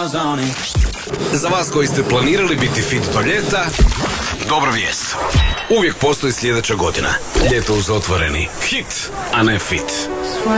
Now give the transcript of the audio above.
Za vas koji ste planirali biti fit do ljeta, dobra vijest. Uvijek postoji sljedeća godina. Ljeto uz Otvoreni. Hit, a ne fit.